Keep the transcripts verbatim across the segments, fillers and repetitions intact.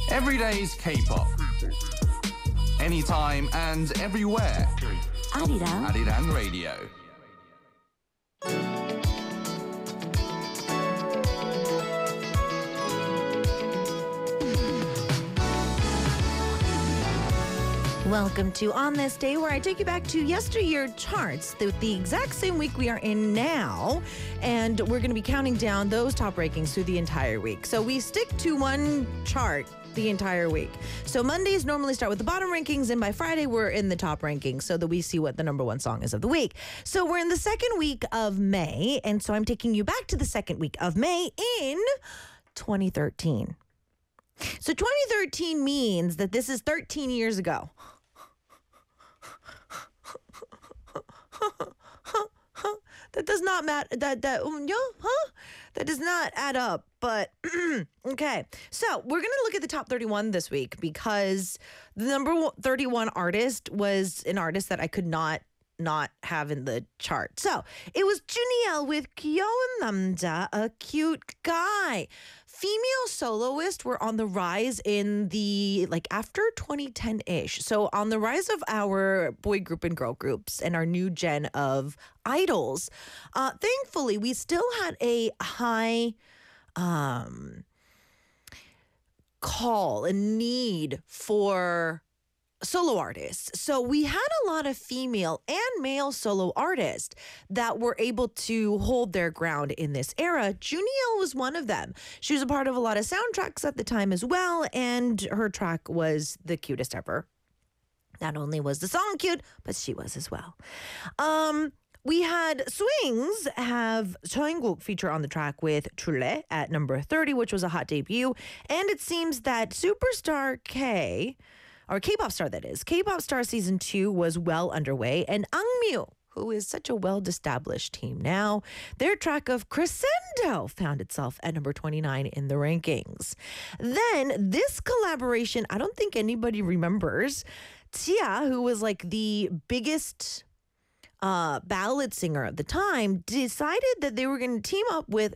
Every day's K-pop. Anytime and everywhere. 아리랑 Arirang Radio. Welcome to On This Day, where I take you back to yesteryear charts, the, the exact same week we are in now, and we're going to be counting down those top rankings through the entire week. So we stick to one chart the entire week. So Mondays normally start with the bottom rankings, and by Friday we're in the top rankings so that we see what the number one song is of the week. So we're in the second week of May, and so I'm taking you back to the second week of May in twenty thirteen. So twenty thirteen means that this is thirteen years ago. That does not matter. That that um, yeah, huh? That does not add up. But okay, so we're gonna look at the top thirty-one this week because the number thirty-one artist was an artist that I could not not have in the chart. So it was Juniel with 귀여운 남자, a cute guy. Female soloists were on the rise in the, like, after twenty ten-ish. So on the rise of our boy group and girl groups and our new gen of idols, uh, thankfully, we still had a high um, call and need for solo artists. So we had a lot of female and male solo artists that were able to hold their ground in this era. Juniel was one of them. She was a part of a lot of soundtracks at the time as well, and her track was the cutest ever. Not only was the song cute, but she was as well. Um, we had Swings have Jungkook feature on the track with Chule at number thirty, which was a hot debut. And it seems that Superstar K, or K-pop star that is, K-pop star season two was well underway, and Angmyu, who is such a well-established team now, their track of Crescendo found itself at number twenty-nine in the rankings. Then this collaboration, I don't think anybody remembers, Tia, who was like the biggest uh, ballad singer of the time, decided that they were going to team up with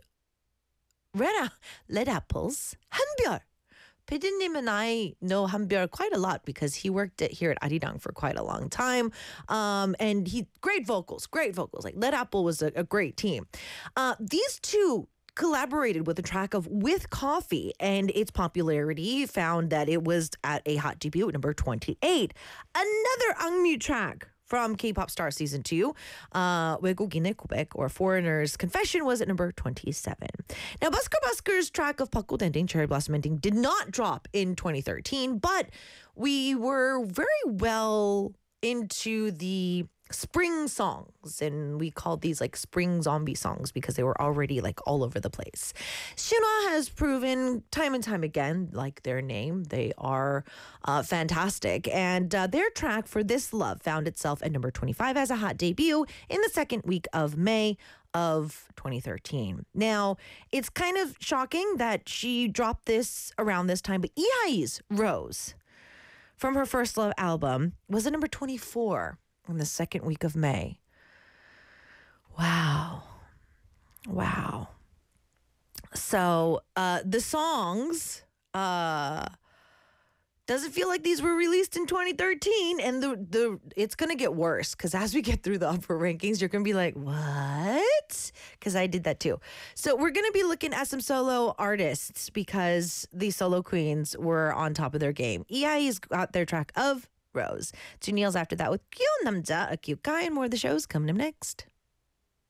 Red, Red Apple's 한별. 피디님 and I know 한별 quite a lot because he worked at, here at Arirang for quite a long time. Um, and he great vocals, great vocals. Like Red Apple was a, a great team. Uh, these two collaborated with a track of With Coffee, and its popularity found that it was at a hot debut at number twenty-eight. Another Angmyu track from K-pop Star Season two, uh, 외국인의 고백, or Foreigner's Confession, was at number twenty-seven. Now, Busker Busker's track of 벚꽃 Ending, Cherry Blossom Ending did not drop in twenty thirteen, but we were very well into the spring songs, and we called these like spring zombie songs because they were already like all over the place. Shinhwa has proven time and time again, like their name, they are uh, fantastic, and uh, their track For This Love found itself at number twenty-five as a hot debut in the second week of May of twenty thirteen. Now, it's kind of shocking that she dropped this around this time, but Ihai's Rose from her First Love album was at number twenty-four in the second week of May. Wow. Wow. So uh, the songs, uh, doesn't feel like these were released in twenty thirteen, and the the it's going to get worse because as we get through the upper rankings, you're going to be like, what? Because I did that too. So we're going to be looking at some solo artists because the solo queens were on top of their game. Ihai's got their track of Rose. Juniel's after that with 귀여운 남자, a cute guy, and more of the shows coming up next.